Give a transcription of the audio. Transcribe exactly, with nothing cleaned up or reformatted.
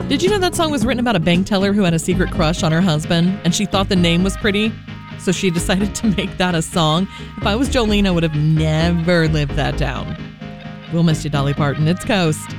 Did you know that song was written about a bank teller who had a secret crush on her husband, and she thought the name was pretty, so she decided to make that a song? If I was Jolene, I would have never lived that down. We'll miss you, Dolly Parton. It's Coast.